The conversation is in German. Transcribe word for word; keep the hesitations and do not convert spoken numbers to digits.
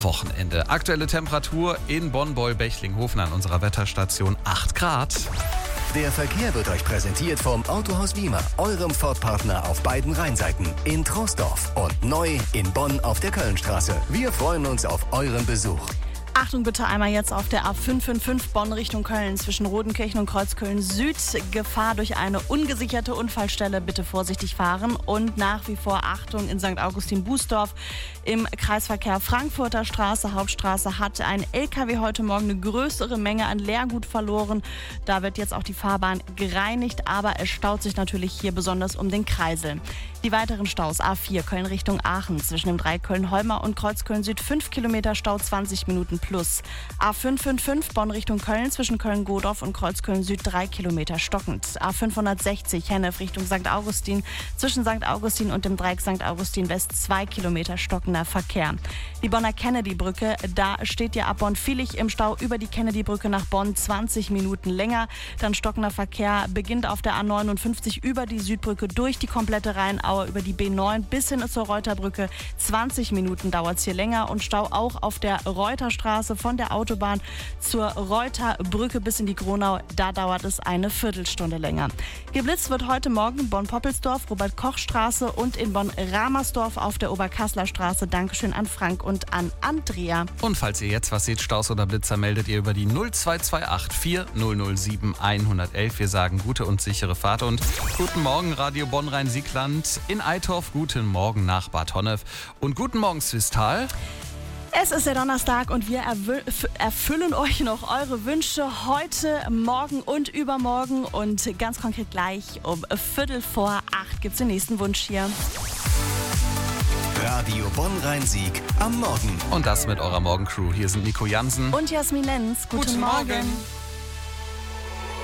Wochenende. Aktuelle Temperatur in Bonn-Beul-Bechling-Hofen an unserer Wetterstation acht Grad. Der Verkehr wird euch präsentiert vom Autohaus Wiemer, eurem Ford-Partner auf beiden Rheinseiten, in Troisdorf und neu in Bonn auf der Kölnstraße. Wir freuen uns auf euren Besuch. Achtung bitte einmal jetzt auf der A fünf fünf fünf Bonn Richtung Köln zwischen Rodenkirchen und Kreuzköln Süd. Gefahr durch eine ungesicherte Unfallstelle. Bitte vorsichtig fahren. Und nach wie vor Achtung in Sankt Augustin-Bußdorf. Im Kreisverkehr Frankfurter Straße, Hauptstraße, hat ein L K W heute Morgen eine größere Menge an Leergut verloren. Da wird jetzt auch die Fahrbahn gereinigt, aber es staut sich natürlich hier besonders um den Kreisel. Die weiteren Staus: A vier Köln Richtung Aachen zwischen dem Dreieck Köln-Holmer und Kreuzköln Süd fünf Kilometer Stau, zwanzig Minuten plus. A fünf fünf fünf Bonn Richtung Köln zwischen Köln-Godorf und Kreuzköln Süd drei Kilometer stockend. A fünfhundertsechzig Hennef Richtung Sankt Augustin zwischen Sankt Augustin und dem Dreieck Sankt Augustin West zwei Kilometer stockender Verkehr. Die Bonner Kennedy-Brücke, da steht ja ab Bonn-Vilich im Stau über die Kennedy-Brücke nach Bonn zwanzig Minuten länger. Dann stockender Verkehr beginnt auf der A neunundfünfzig über die Südbrücke durch die komplette Rheinaue über die B neun bis hin zur Reuterbrücke. zwanzig Minuten dauert es hier länger und Stau auch auf der Reuterstraße von der Autobahn zur Reuterbrücke bis in die Gronau. Da dauert es eine Viertelstunde länger. Geblitzt wird heute Morgen in Bonn-Poppelsdorf, Robert-Koch-Straße und in Bonn-Ramersdorf auf der Oberkassler Straße. Dankeschön an Frank und an Andrea. Und falls ihr jetzt was seht, Staus oder Blitzer, meldet ihr über die null zwei zwei acht vier null null sieben eins eins eins. Wir sagen gute und sichere Fahrt und guten Morgen Radio Bonn-Rhein-Siegland in Eitorf, guten Morgen nach Bad Honnef und guten Morgen Swisttal. Es ist der Donnerstag und wir erwü- erfüllen euch noch eure Wünsche heute, morgen und übermorgen. Und ganz konkret gleich um Viertel vor acht gibt es den nächsten Wunsch hier. Radio Bonn-Rhein-Sieg am Morgen. Und das mit eurer Morgencrew. Hier sind Nico Jansen Und Jasmin Lenz. Guten, Guten Morgen. Morgen.